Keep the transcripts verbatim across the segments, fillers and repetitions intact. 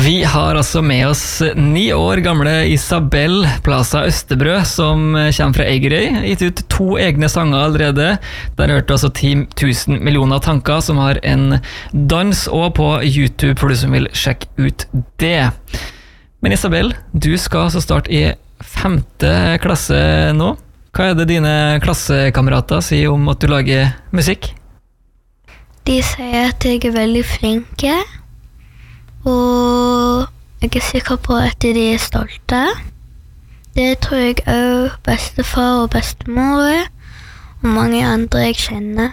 Vi har altså med oss ni år gamle Isabel Plaza Østebrø, som kommer fra Eigerøy, gitt ut to egne sanger allerede. Der hørte altså ti tusen millioner tanker, som har en dans og på YouTube for du som vil sjekke ut det. Men Isabel, du skal altså starte i femte klasse nå. Hva er det dine klassekamerater sier om at du lager musikk? De sier at jeg er veldig flinke, og jeg er sikker på at de er stolte. Det tror jeg også bestefar og bestemor og mange andre jeg kjenner.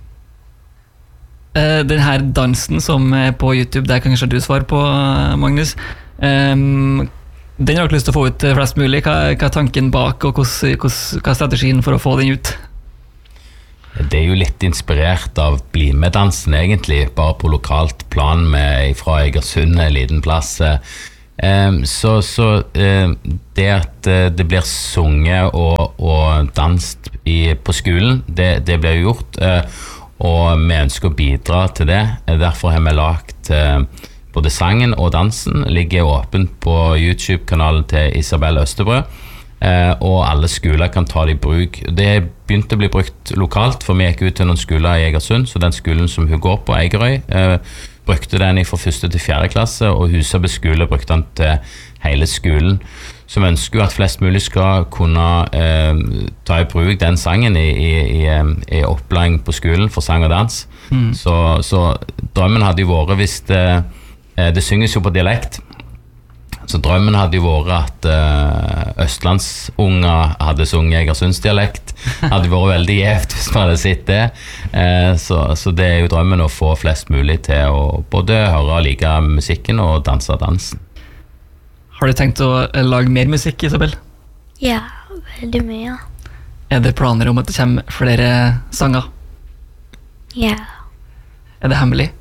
Uh, den her dansen som er på YouTube, det kan kanskje du svare på, Magnus. Um, den har du lyst til å få ut flest mulig. Hva, hva er tanken bak, og hos, hos, hva er strategien for å få den ut? Det er jo litt inspirert av Bli med dansen egentlig, bare på lokalt plan med, fra Egersund, en liten plass. Um, så så uh, det at uh, det blir sunget og, og danset i, på skolen, det, det blir gjort, uh, og vi ønsker å bidra til det. Derfor har vi lagt uh, både sangen og dansen, ligger åpent på YouTube-kanalen til Isabel Østebrø. Uh, og alle skoler kan ta det i bruk. Det begynte å bli brukt lokalt, for vi gikk ut til noen skoler i Egersund, så den skolen som hun går på, Eigerøy, uh, brukte den fra første til fjerde klasse, og Husabø skole brukte den til hele skolen. Så vi ønsker jo at flest mulig skal kunne uh, ta i bruk den sangen i, i, i, i opplæring på skolen for sang og dans. Mm. Så, så drømmen hadde jo vært hvis det, uh, det synges jo på dialekt, så drømmen hadde jo vært at uh, Østlandsunger hadde sunget Egersundsdialekt. Hadde vært veldig gjevt hvis man hadde sett det. Uh, så, så det er jo drømmen å få flest mulig til å både høre og like musikken og danse dansen. Har du tenkt å lage mer musikk, Isabel? Ja, veldig mye. Er det planer om at det kommer flere sanger? Ja. Er det hemmelig?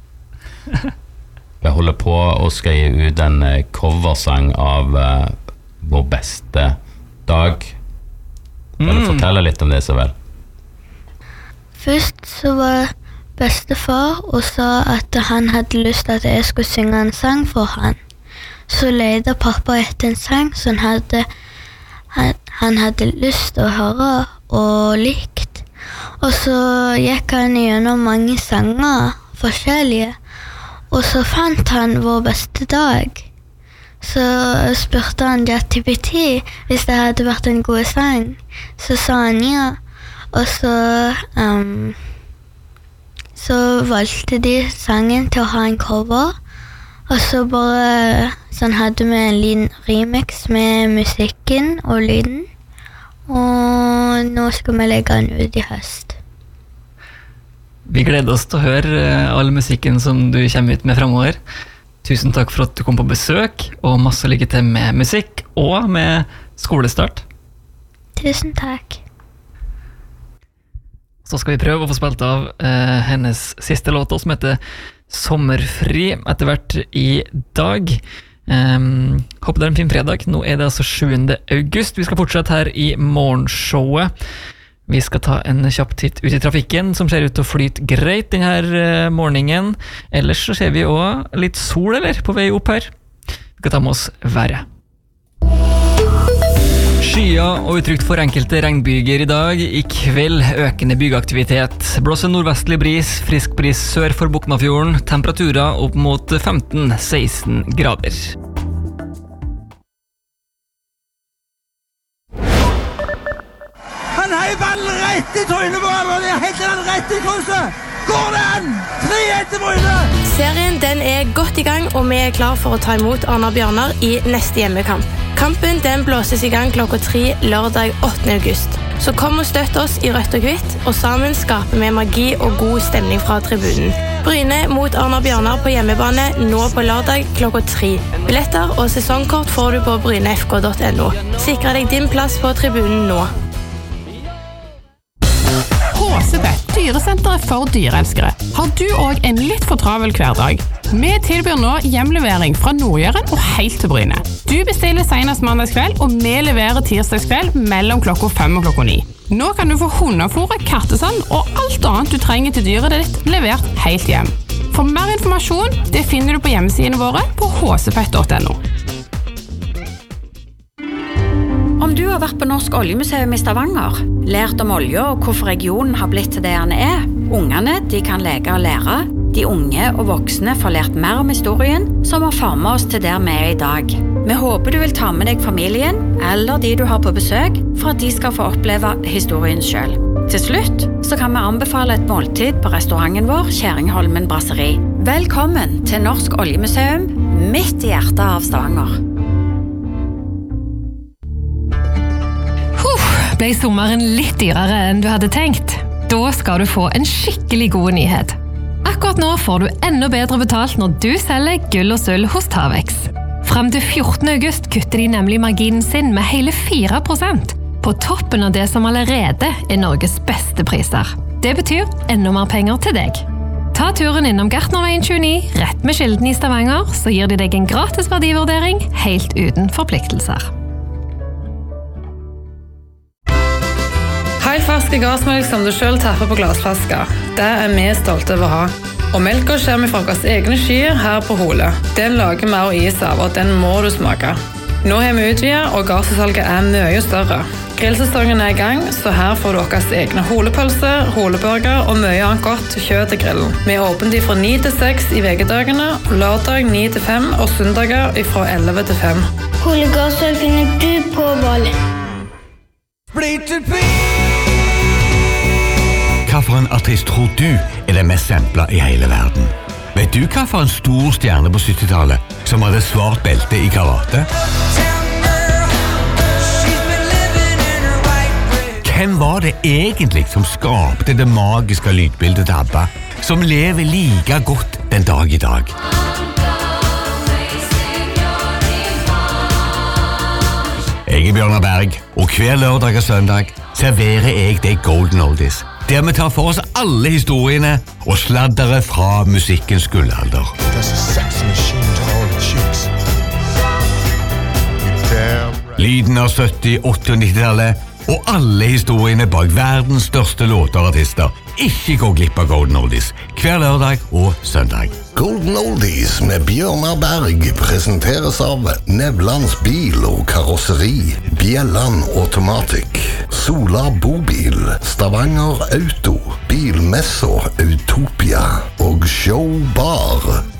Vi holder på og skal gi ut en coversang av uh, vår beste dag. Kan mm. du fortelle litt om det, Isabel? Først så var bestefar og sa at han hadde lyst til at jeg skulle synge en sang for han. Så leide pappa etter en sang som han hadde, han, han hadde lyst til å høre og likt. Og så gikk han gjennom mange sanger, forskjellige. Og så fant han vår beste dag. Så spurte han ChatGPT hvis det hadde vært en god sang. Så sa han ja. Og så, um, så valgte de sangen til å ha en cover. Og så bare sånn hadde vi en liten remix med musikken og lyden. Og nå skal vi legge den ut i høst. Vi gleder oss til å høre all musikken som du kommer ut med fremover. Tusen takk for at du kom på besøk, og masse lykke til med musikk og med skolestart. Tusen takk. Så skal vi prøve å få spilt av eh, hennes siste låt, som heter Sommerfri, etter hvert i dag. Um, håper det er en fin fredag. Nå er det altså sjuende august. Vi skal fortsette her i morgenshowet. Vi skal ta en kjapp titt ut i trafikken, som ser ut til å flyte greit denne morgenen. Ellers så ser vi også litt sol, eller, på vei opp her. Vi skal ta med oss været. Skya og utrygt for enkelte regnbyger i dag. I kveld økende bygeaktivitet. Blåser nordvestlig bris, frisk bris sør for Boknafjorden. Temperaturer opp mot femten til seksten grader. Han heier ballen rett i trynet på han, og det er helt den rett i krysset. Går det an? tre ett til Bryne! Serien den er godt i gang, og vi er klar for å ta imot Arna Bjørnar i neste hjemmekamp. Kampen den blåses i gang klokka tre lørdag åttende august. Så kom og støtt oss i rødt og hvitt, og sammen skaper vi magi og god stemning fra tribunen. Bryne mot Arna Bjørnar på hjemmebane nå på lørdag klokka tre. Billetter og sesongkort får du på bryne f k punktum n o. Sikre deg din plass på tribunen nå. Håsebett, dyresenteret for dyreelskere. Har du også en litt for travel hverdag? Vi tilbyr nå hjemlevering fra Nordjøren og helt til Bryne. Du bestiller senest mandagskveld, og vi leverer tirsdagskveld mellom klokka fem og klokka ni. Nå kan du få hundefôret, kattesand og alt annet du trenger til dyret ditt levert helt hjem. For mer informasjon, det finner du på hjemmesidene våre på hcpet punktum no. Om du har vært på Norsk Oljemuseum i Stavanger, lært om olje og hvorfor regionen har blitt til det han er, ungene de kan leke og lære, de unge og voksne får lært mer om historien som har formet oss til der vi er i dag. Vi håper du vil ta med deg familien eller de du har på besøk for at de skal få oppleve historien selv. Til slutt så kan vi anbefale et måltid på restauranten vår Kjæringholmen Brasseri. Velkommen til Norsk Oljemuseum, midt i hjertet av Stavanger. Ble sommeren litt dyrere enn du hadde tenkt? Da skal du få en skikkelig god nyhet. Akkurat nå får du enda bedre betalt når du selger gull og sølv hos Tavex. Frem til fjortende august kutter de nemlig marginen sin med hele fire prosent, på toppen av det som allerede er Norges beste priser. Det betyr enda mer penger til deg. Ta turen innom Gartnerveien tjueni, rett med Kilden i Stavanger, så gir de deg en gratis verdivurdering, helt uten forpliktelser. Helt ferske gassmelk som du selv tapper på glassflasker. Det er vi stolte over å ha. Og melka kommer fra våre egne skyer her på Hole. Den lager vi og is av, og den må du smake. Nå har vi utvidet, og gasssalget er mye større. Grillsesongen er i gang, så her får du deres egne holepølse, holeburger og mye annet godt kjøtt til grillen. Vi er åpent fra ni til seks i vekedagene, lørdag ni til fem og søndager fra elleve til fem. Holegassel finner du på Valin. Hva for en artist tror du er den mest samplet i hele verden? Vet du hva for en stor stjerne på syttitallet som hadde svart belte i karate? Hvem var det egentlig som skapte det magiske lydbildet til ABBA, som lever like godt den dag i dag? Jeg er Bjørnar Berg, og hver lørdag og søndag serverer jeg deg Golden Oldies, der vi tar for oss alle historiene og sladdere fra musikkens gullalder. Lyden av sytti-, åtti- og nitti-tallet, og alle historiene bak verdens største låter og artister. Ikke gå glipp av Golden Oldies, hver lørdag og søndag. Golden Oldies med Bjørnar Berg presenteres av Nevlands bil og karosseri, Bjelland Automatic, Sola Bobil, Stavanger Auto, Bilmesso Utopia og Show Bar.